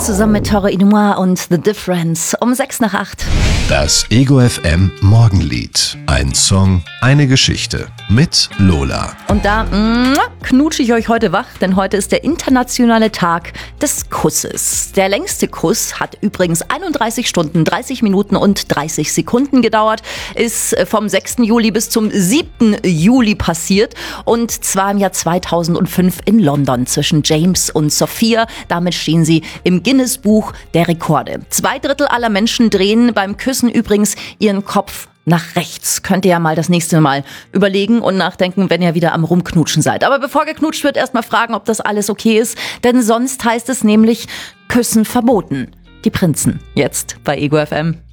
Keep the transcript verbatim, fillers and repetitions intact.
zusammen mit Tore Inouye und The Difference um sechs nach acht. Das Ego F M Morgenlied. Ein Song, eine Geschichte mit Lola. Und da mm, knutsche ich euch heute wach, denn heute ist der internationale Tag des Kusses. Der längste Kuss hat übrigens einunddreißig Stunden, dreißig Minuten und dreißig Sekunden gedauert, ist vom sechsten Juli bis zum siebten Juli passiert und zwar im Jahr zweitausendfünf in London zwischen James und Sophia. Damit stehen sie im Guinness-Buch der Rekorde. Zwei Drittel aller Menschen drehen beim Küssen übrigens ihren Kopf nach rechts. Könnt ihr ja mal das nächste Mal überlegen und nachdenken, wenn ihr wieder am Rumknutschen seid. Aber bevor geknutscht wird, erstmal fragen, ob das alles okay ist. Denn sonst heißt es nämlich Küssen verboten. Die Prinzen, jetzt bei Ego F M.